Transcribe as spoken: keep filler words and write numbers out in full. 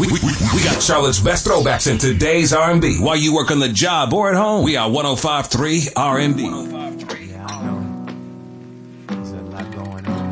We, we, we got Charlotte's best throwbacks in today's R and B. While you work on the job or at home, we are one oh five point three R and B. Yeah, I know. There's a lot going on.